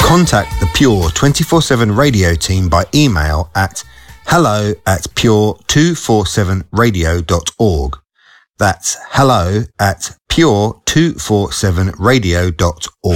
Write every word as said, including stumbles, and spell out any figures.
contact the Pure twenty-four seven radio team by email at hello at pure two forty-seven radio dot org. That's hello at pure two forty-seven radio dot org.